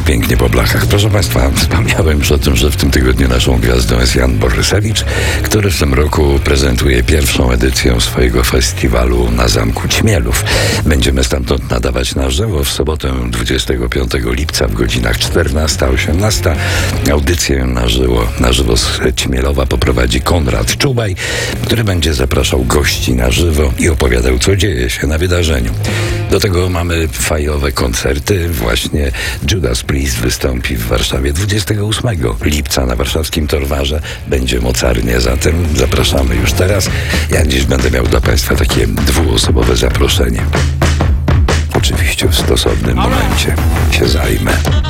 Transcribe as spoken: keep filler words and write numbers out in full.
pięknie po blachach. Proszę Państwa, wspomniałem już o tym, że w tym tygodniu naszą gwiazdą jest Jan Borysewicz, który w tym roku prezentuje pierwszą edycję swojego festiwalu na Zamku Ćmielów. Będziemy stamtąd nadawać na żywo w sobotę dwudziestego piątego lipca w godzinach czternasta osiemnasta. Audycję na żywo, na żywo z Ćmielowa poprowadzi Konrad Czubaj, który będzie zapraszał gości na żywo i opowiadał, co dzieje się na wydarzeniu. Do tego mamy fajowe koncerty. Właśnie Judas Priest wystąpi w Warszawie dwudziestego ósmego lipca na warszawskim Torwarze. Będzie mocarnie, zatem zapraszamy już teraz. Ja dziś będę miał dla Państwa takie dwuosobowe zaproszenie. Oczywiście w stosownym momencie się zajmę.